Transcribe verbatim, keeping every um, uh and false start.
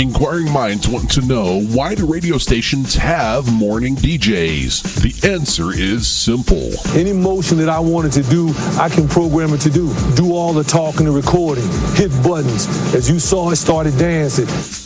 Inquiring minds want to know, why do radio stations have morning D Js? The answer is simple. Any motion that I wanted to do, I can program it to do. Do all the talking and recording, hit buttons. As you saw, it started dancing.